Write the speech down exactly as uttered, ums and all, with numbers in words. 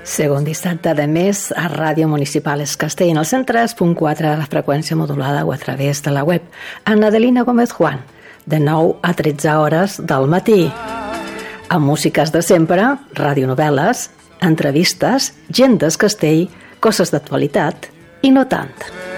Segon dissabte de mes a Ràdio Municipal Es Castell, en el cent tres punt quatre de la freqüència modulada o a través de la web. Ana Adelina Gómez Juan, de nou a tretze hores del matí. Amb músiques de sempre, radionovel·les, entrevistes, gent del Castell, coses d'actualitat i no tant.